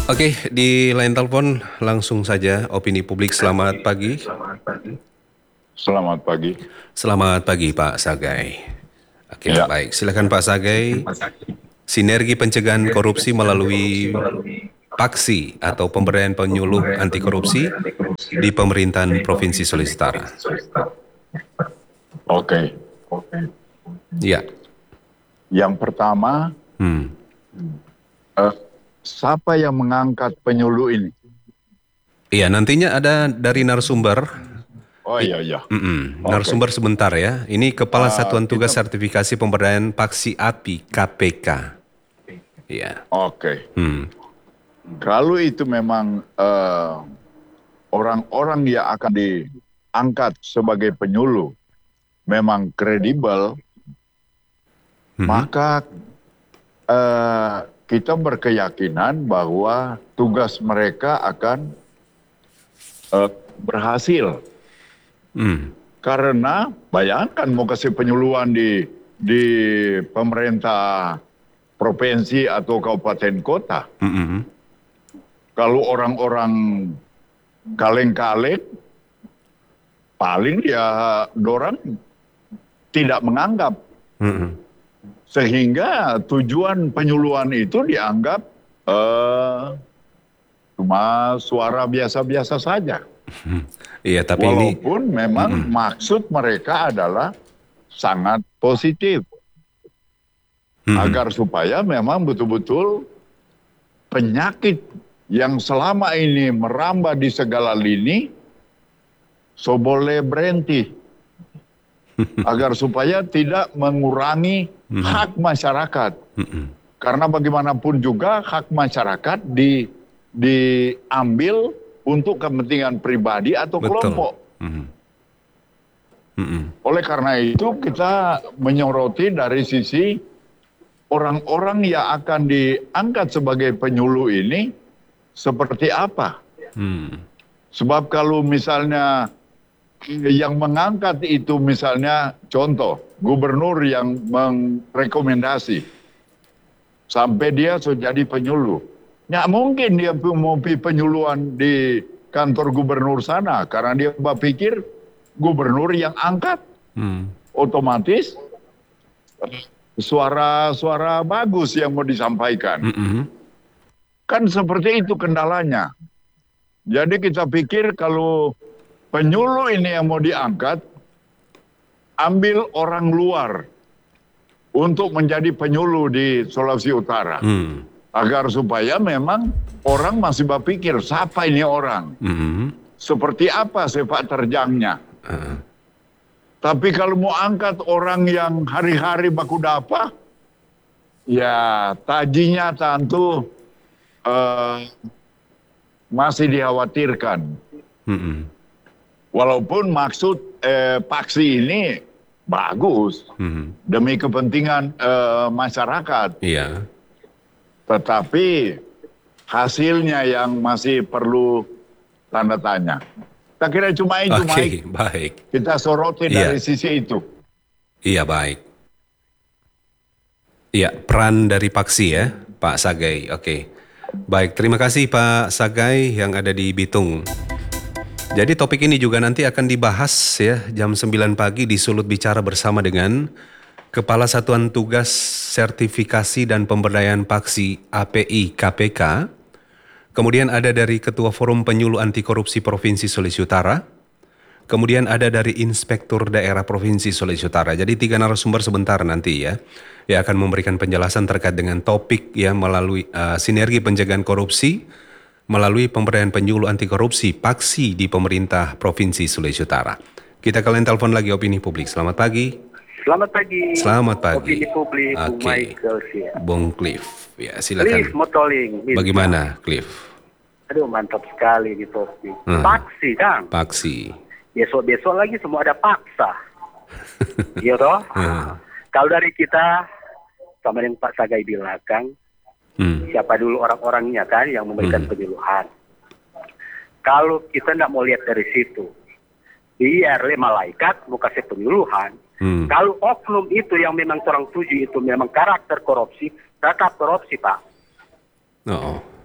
Oke, di line telepon langsung saja opini publik. Selamat pagi. Selamat pagi. Selamat pagi Pak Sagai. Oke, Ya, baik. Silakan Pak Sagai. Sinergi pencegahan korupsi melalui paksi atau pemberdayaan penyuluh anti korupsi di pemerintahan Provinsi Sulawesi Utara. oke. Ya. Yang pertama, eh, siapa yang mengangkat penyuluh ini? Iya, nantinya ada dari narasumber. Oh iya, iya. Oke. Narasumber sebentar ya. Ini Kepala Satuan Kita, Tugas Sertifikasi Pemberdayaan Paksi API KPK. Iya. oke. Kalau itu memang orang-orang yang akan diangkat sebagai penyuluh memang kredibel, maka kita berkeyakinan bahwa tugas mereka akan berhasil. Karena bayangkan mau kasih penyuluhan di pemerintah provinsi atau kabupaten kota. Kalau orang-orang kaleng-kaleng, paling ya dorang tidak menganggap. Sehingga tujuan penyuluhan itu dianggap cuma suara biasa-biasa saja. Iya, tapi Walaupun memang maksud mereka adalah sangat positif. Agar supaya memang betul-betul penyakit yang selama ini merambah di segala lini, so boleh berhenti. Agar supaya tidak mengurangi hak masyarakat. Karena bagaimanapun juga hak masyarakat diambil untuk kepentingan pribadi atau kelompok. Oleh karena itu kita menyoroti dari sisi orang-orang yang akan diangkat sebagai penyuluh ini seperti apa. Sebab kalau misalnya yang mengangkat itu misalnya contoh gubernur yang merekomendasi sampai dia sudah jadi penyuluh. Nggak mungkin dia mau penyuluhan di kantor gubernur sana karena dia berpikir gubernur yang angkat otomatis suara-suara bagus yang mau disampaikan. Kan seperti itu kendalanya. Jadi kita pikir kalau penyuluh ini yang mau diangkat, ambil orang luar untuk menjadi penyuluh di Sulawesi Utara. Agar supaya memang orang masih berpikir, siapa ini orang? Seperti apa sepak terjangnya? Tapi kalau mau angkat orang yang hari-hari baku dapa, ya tajinya tentu masih dikhawatirkan. Walaupun maksud paksi ini bagus demi kepentingan masyarakat. Iya. Tetapi hasilnya yang masih perlu tanda tanya. Tak kira cuma itu, Oke, Mike. baik. Kita soroti dari sisi itu. Iya, baik. Iya, peran dari Paksi ya, Pak Sagai. Oke. Baik, terima kasih Pak Sagai yang ada di Bitung. Jadi topik ini juga nanti akan dibahas ya jam 9 pagi di Sulut Bicara bersama dengan Kepala Satuan Tugas Sertifikasi dan Pemberdayaan Paksi API KPK. Kemudian ada dari Ketua Forum Penyuluh Anti Korupsi Provinsi Sulawesi Utara. Kemudian ada dari Inspektur Daerah Provinsi Sulawesi Utara. Jadi 3 narasumber sebentar nanti ya. Yang akan memberikan penjelasan terkait dengan topik ya melalui sinergi pencegahan korupsi melalui pemberdayaan penyuluh anti korupsi paksi di pemerintah Provinsi Sulawesi Utara. Kita kalian telepon lagi opini publik. Selamat pagi. Selamat pagi. Selamat pagi. Opini publik, Bung Oke. Michael sih. Bung Cliff. Ya, Cliff silakan. Motoling. Bagaimana, Cliff? Aduh, mantap sekali nih topik. Paksi, Kang. Paksi. Besok-besok lagi semua ada paksa. Iya toh? Kalau dari kita, sama yang Pak Sagai bilang, Kang, siapa dulu orang-orangnya kan yang memberikan penyuluhan. Kalau kita tidak mau lihat dari situ, biar malaikat mau kasih penyuluhan. Kalau oknum itu yang memang orang tuju itu memang karakter korupsi, tetap korupsi, Pak. Oh,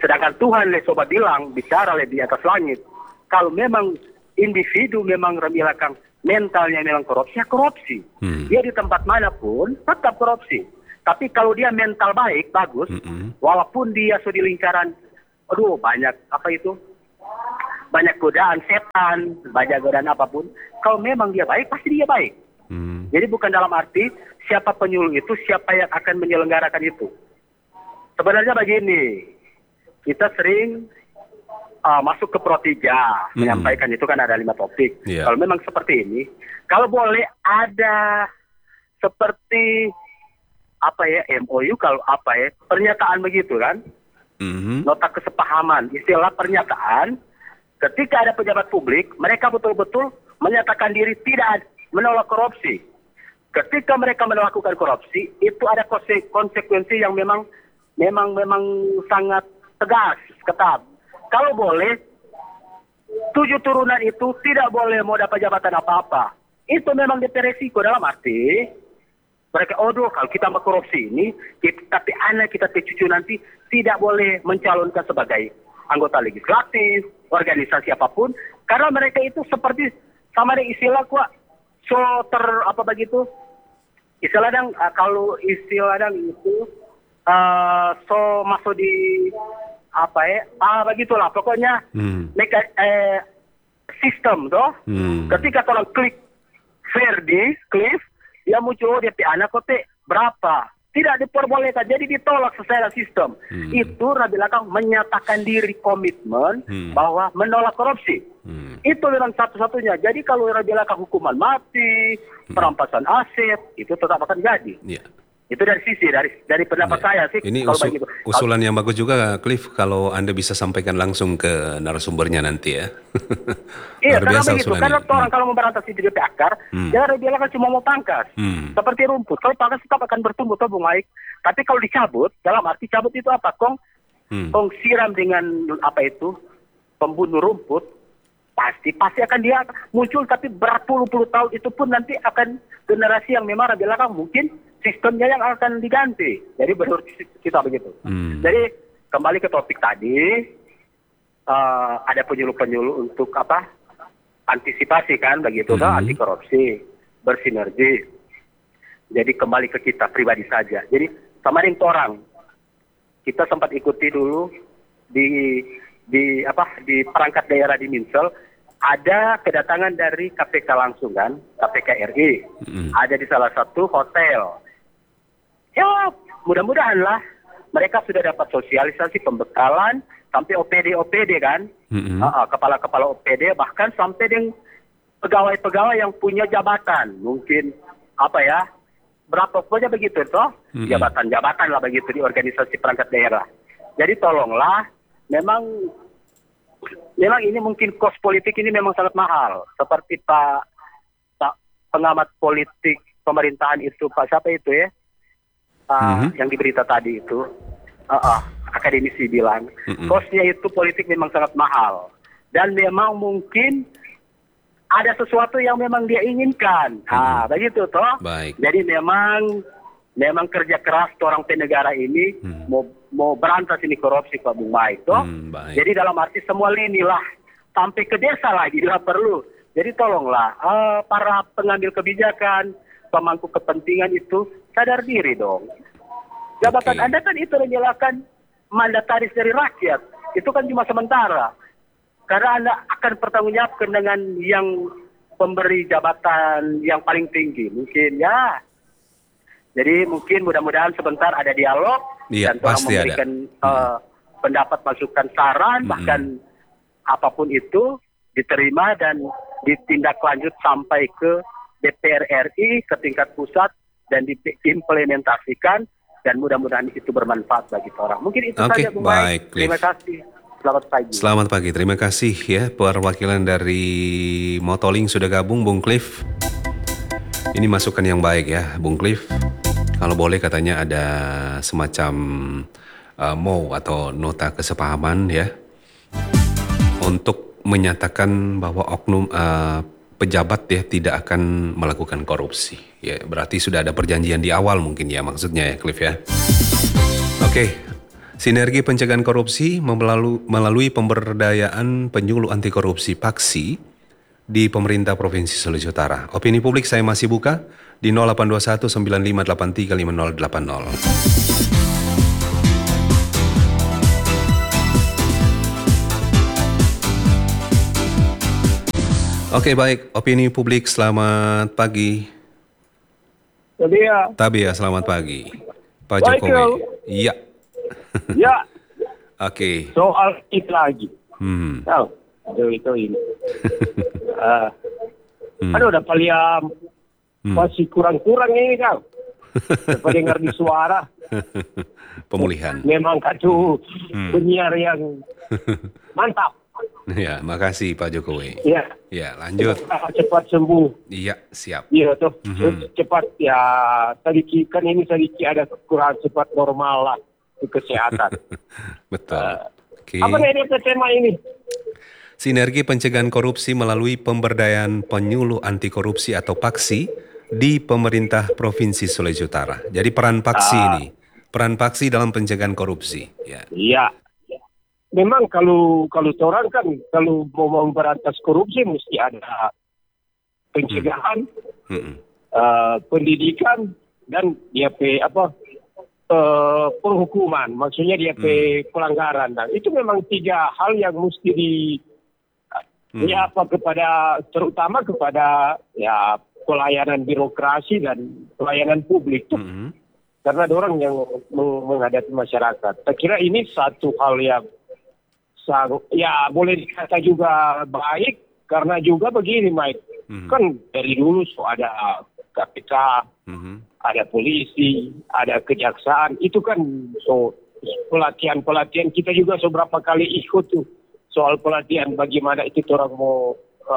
Sedangkan Tuhan coba bilang, bicara di atas langit. Kalau memang individu memang bilang mentalnya memang korupsi, ya korupsi. Dia di tempat manapun tetap korupsi. Tapi kalau dia mental baik, bagus, walaupun dia sudah di lingkaran, banyak banyak godaan setan, banyak godaan apapun. Kalau memang dia baik, pasti dia baik. Jadi bukan dalam arti siapa penyuluh itu, siapa yang akan menyelenggarakan itu. Sebenarnya begini, kita sering masuk ke Pro 3, menyampaikan itu kan ada 5 topik. Yeah. Kalau memang seperti ini, kalau boleh ada seperti MOU, kalau pernyataan begitu kan, nota kesepahaman, istilah pernyataan, ketika ada pejabat publik, mereka betul-betul menyatakan diri tidak menolak korupsi. Ketika mereka melakukan korupsi, itu ada konsekuensi yang memang sangat tegas, ketat. Kalau boleh, 7 turunan itu tidak boleh mau dapat jabatan apa-apa. Itu memang DP resiko, dalam arti mereka, kalau kita korupsi ini, tapi anak kita cucu nanti tidak boleh mencalonkan sebagai anggota legislatif, organisasi apapun, karena mereka itu seperti sama dengan istilah istilah kalau istilah itu masuk di begitulah pokoknya sistem toh. Ketika kalau klik Cliff, dia muncul dia anak kote berapa, tidak diperbolehkan, jadi ditolak secara sistem. Itu Rabi Lakang menyatakan diri komitmen bahwa menolak korupsi. Itu memang satu-satunya. Jadi kalau Rabi Lakang hukuman mati, perampasan aset, itu tetap akan jadi. Yeah. Itu dari sisi dari pendapat saya sih. Ini usulan yang bagus juga, Cliff, kalau Anda bisa sampaikan langsung ke narasumbernya nanti ya. Iya, karena begitu. Karena orang kalau memberantas itu DP akar, jangan dia kan cuma mau pangkas. Seperti rumput. Kalau pangkas tetap akan bertumbuh toh Bung Aik. Tapi kalau dicabut, dalam arti cabut itu apa? Kong siram dengan pembunuh rumput, pasti akan dia muncul, tapi berpuluh-puluh tahun itu pun nanti akan generasi yang memang Rabi Lakang mungkin sistemnya yang akan diganti. Jadi menurut kita begitu. Jadi kembali ke topik tadi, ada penyuluh-penyuluh untuk antisipasi kan begitu, anti korupsi, bersinergi. Jadi kembali ke kita pribadi saja. Jadi sama dengan orang, kita sempat ikuti dulu di perangkat daerah di Minsel, ada kedatangan dari KPK langsung kan, KPK RI, ada di salah satu hotel. Ya, mudah-mudahan lah mereka sudah dapat sosialisasi pembekalan sampai OPD kan, kepala-kepala OPD, bahkan sampai dengan pegawai-pegawai yang punya jabatan, mungkin berapa pokoknya begitu toh, jabatan-jabatan lah begitu di organisasi perangkat daerah. Jadi tolonglah, memang ini mungkin kos politik ini memang sangat mahal, seperti Pak pengamat politik pemerintahan itu, Pak siapa itu ya? Yang di berita tadi itu, akademisi bilang, kosnya itu politik memang sangat mahal. Dan memang mungkin ada sesuatu yang memang dia inginkan. Begitu toh. Baik. Jadi memang kerja keras orang penegara ini mau berantas ini korupsi Pak Bung Baik toh. Jadi dalam arti semua lini lah, sampai ke desa lagi bila perlu. Jadi tolonglah para pengambil kebijakan, pemangku kepentingan itu sadar diri dong. Jabatan Anda kan itu menyalakan mandataris dari rakyat. Itu kan cuma sementara. Karena Anda akan bertanggungjawabkan dengan yang pemberi jabatan yang paling tinggi. Mungkin ya. Jadi mungkin mudah-mudahan sebentar ada dialog. Dan orang memberikan pendapat, masukan, saran, bahkan apapun itu diterima dan ditindaklanjut sampai ke DPR RI, ke tingkat pusat, dan diimplementasikan, dan mudah-mudahan itu bermanfaat bagi orang. Mungkin itu saja Bung Baik. Terima kasih. Selamat pagi. Selamat pagi. Terima kasih ya perwakilan dari Motoling sudah gabung, Bung Cliff. Ini masukan yang baik ya, Bung Cliff. Kalau boleh katanya ada semacam MOU atau nota kesepahaman ya, untuk menyatakan bahwa oknum pejabat ya tidak akan melakukan korupsi. Ya, berarti sudah ada perjanjian di awal mungkin ya, maksudnya ya Cliff ya. Oke, Sinergi pencegahan korupsi melalui pemberdayaan penyuluh anti korupsi PAKSI di pemerintah Provinsi Sulawesi Utara. Opini publik saya masih buka di 0821 9583 5080. Oke, baik. Opini publik, selamat pagi. Tabia, selamat pagi. Pak Jokowi. Iya. Ya. Oke. Soal itu lagi. Itu ini. Aduh, udah paling masih kurang-kurang ini kau. Daripada dengar di suara. Pemulihan. Memang katu penyiar yang mantap. Ya, makasih Pak Jokowi. Ya. Ya, lanjut. Cepat sembuh. Iya, siap. Iya tuh. Cepat ya. Sedikit kan ini sedikit ada kekurangan, cepat normal lah ke kesehatan. Betul. Apa nih tema ini? Sinergi pencegahan korupsi melalui pemberdayaan penyuluh anti korupsi atau PAKSI di pemerintah Provinsi Sulawesi Utara. Jadi peran PAKSI ini, peran PAKSI dalam pencegahan korupsi. Ya. Iya. Memang kalau orang kan kalau mau memberantas korupsi mesti ada pencegahan, pendidikan dan dia penghukuman. Maksudnya dia pelanggaran. Dan itu memang 3 hal yang mesti kepada terutama kepada ya pelayanan birokrasi dan pelayanan publik tuh. Karena ada orang yang menghadapi masyarakat. Saya kira ini satu hal yang boleh dikata juga baik, karena juga begini Mike, kan dari dulu ada KPK, ada polisi, ada kejaksaan, itu kan pelatihan kita juga beberapa kali ikut tuh soal pelatihan bagaimana itu orang mau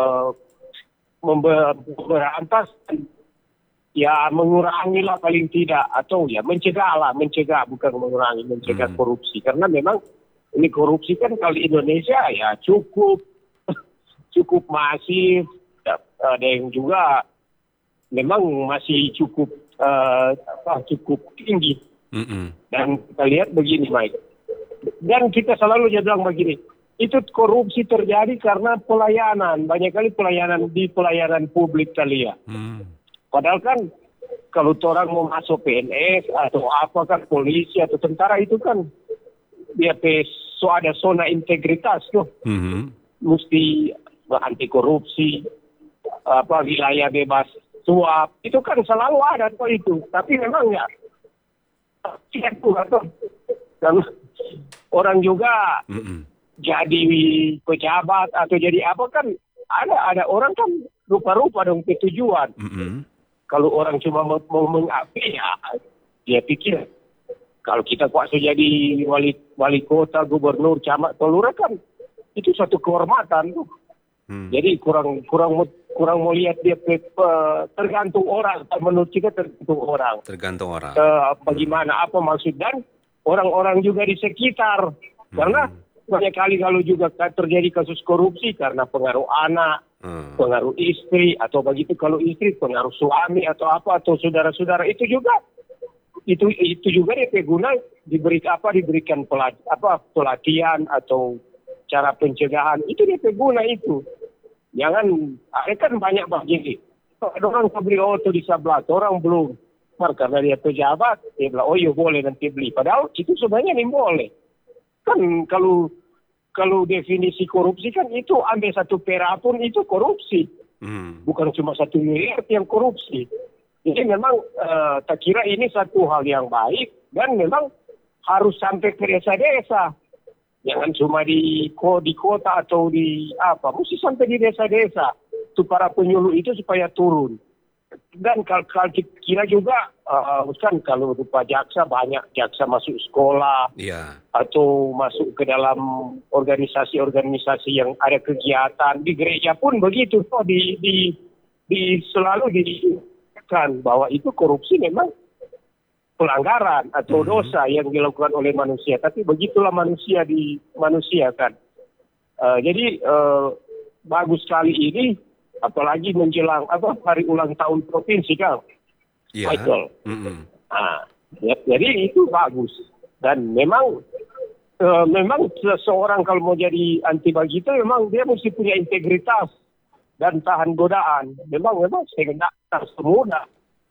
memberantas, ya mengurangi lah paling tidak, atau ya mencegah bukan mengurangi, mencegah korupsi, karena memang ini korupsi kan kalau Indonesia ya cukup masif, ada yang juga memang masih cukup tinggi. Dan kita lihat begini Mike, dan kita selalu bilang begini, itu korupsi terjadi karena pelayanan, banyak kali pelayanan publik kali ya. Padahal kan kalau orang mau masuk PNS atau apakah polisi atau tentara itu kan dia ada zona integritas tuh, mesti anti korupsi, wilayah bebas suap, itu kan selalu ada tuh itu. Tapi memang ya tidak tuh, dan orang juga jadi pejabat atau jadi apa kan ada orang kan rupa-rupa dong tujuan. Kalau orang cuma mau mengapi ya dia pikir kalau kita kuasa jadi wali kota, gubernur, camat, lurah kan itu satu kehormatan tuh. Jadi kurang mau lihat dia tergantung orang. Menurut kita tergantung orang. Bagaimana apa maksud, dan orang-orang juga di sekitar. Karena banyak kali kalau juga terjadi kasus korupsi karena pengaruh anak, pengaruh istri, atau begitu kalau istri pengaruh suami atau apa, atau saudara-saudara, itu juga dia guna diberikan pelatihan atau cara pencegahan, itu dia guna itu. Jangan, kan banyak begini. Ada orang beli auto di sebelah, orang belum, karena dia pejabat, dia bilang, oh iya boleh nanti beli. Padahal itu sebenarnya ini boleh. Kan kalau definisi korupsi kan itu ambil 1 pera pun itu korupsi. Bukan cuma 1 miliar yang korupsi. Jadi memang tak kira ini satu hal yang baik, dan memang harus sampai ke desa-desa. Jangan cuma di kota atau mesti sampai di desa-desa. Itu para penyuluh itu supaya turun. Dan kalau kira juga, kan kalau rupa jaksa, banyak jaksa masuk sekolah, atau masuk ke dalam organisasi-organisasi yang ada kegiatan. Di gereja pun begitu, selalu dikatakan bahwa itu korupsi memang pelanggaran atau dosa yang dilakukan oleh manusia. Tapi begitulah manusia kan. Jadi bagus sekali ini, apalagi menjelang hari ulang tahun provinsi kan, Michael. Jadi itu bagus, dan memang memang seseorang kalau mau jadi anti begitu memang dia mesti punya integritas dan tahan godaan. Memang saya tak semudah.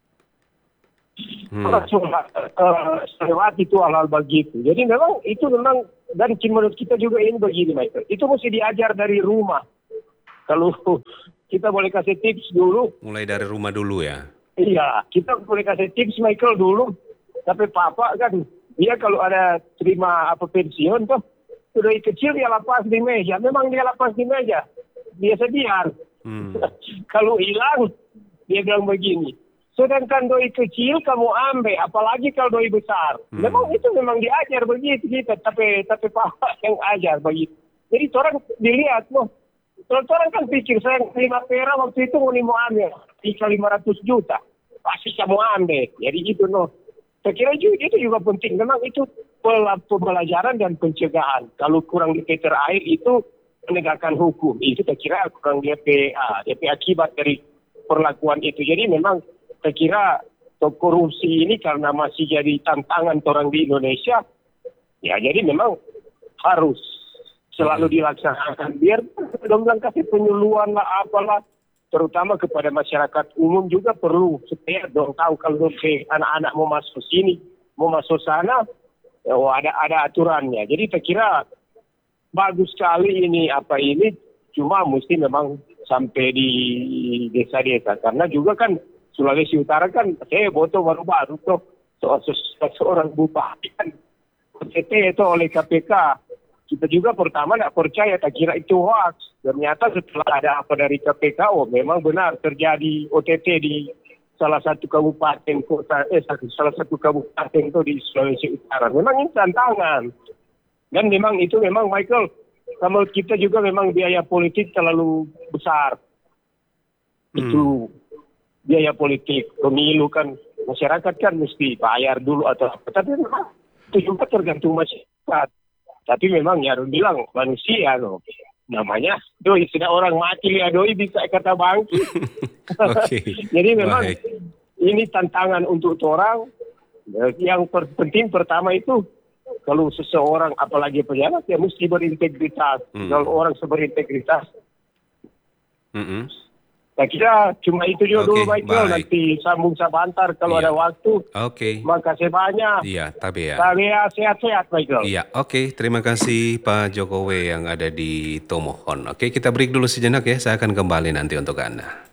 Lewat itu hal-hal begitu. Jadi memang itu memang, dan menurut kita juga ini begini Michael, itu mesti diajar dari rumah. Kalau kita boleh kasih tips dulu. Mulai dari rumah dulu ya. Iya, kita boleh kasih tips Michael dulu. Tapi papa kan, dia kalau ada terima pensiun tuh, dari kecil dia lepas di meja. Memang dia lepas di meja. Dia sediar. Kalau hilang, dia bilang begini. Sedangkan doi kecil kamu ambil, apalagi kalau doi besar. Memang itu memang diajar begitu kita, tapi papa yang ajar begitu. Jadi orang dilihat loh. Orang kan pikir saya 5 pera waktu itu mau ambil, 500 juta. Pasti kamu ambil. Jadi gitu loh. Saya kira itu juga penting. Memang itu pembelajaran dan pencegahan. Kalau kurang diketer air itu penegakan hukum. Itu saya kira kurang DP akibat dari perlakuan itu. Jadi memang saya kira korupsi ini karena masih jadi tantangan orang di Indonesia, ya jadi memang harus selalu dilaksanakan. Biar dong kasih penyuluhan lah apalah, terutama kepada masyarakat umum juga perlu supaya dong tahu kalau anak-anak mau masuk sini, mau masuk sana, ya, ada aturannya. Jadi saya kira bagus sekali ini cuma mesti memang sampai di desa-desa karena juga kan Sulawesi Utara kan saya foto baru-baru tuh seorang bupati kan OTT itu oleh KPK. Kita juga pertama tidak percaya, tak kira itu hoax. Ternyata setelah ada apa dari KPK, memang benar terjadi OTT di salah satu kabupaten salah satu kabupaten itu di Sulawesi Utara. Memang ini tantangan. Dan memang itu Michael, kalau kita juga memang biaya politik terlalu besar. Itu biaya politik, pemilu kan, masyarakat kan mesti bayar dulu atau apa. Tapi memang itu juga tergantung masyarakat. Tapi memang ya bilang manusia loh. Namanya doi, sudah orang mati ya doi bisa kata bangkit. Jadi memang ini tantangan untuk orang. Yang penting pertama itu kalau seseorang apalagi pejabat ya mesti berintegritas. Kalau orang berintegritas. Saya kira cuma itu juga dulu Michael. Nanti sambung sabantar kalau ada waktu. Makasih banyak. Iya, tapi ya. Tapi ya sehat-sehat Michael. Iya, terima kasih Pak Jokowi yang ada di Tomohon. Kita break dulu sejenak ya. Saya akan kembali nanti untuk Anda.